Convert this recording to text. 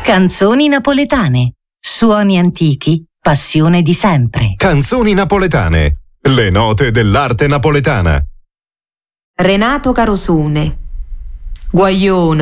Canzoni napoletane. Suoni antichi, passione di sempre. Canzoni napoletane. Le note dell'arte napoletana. Renato Carosone. Guaglione.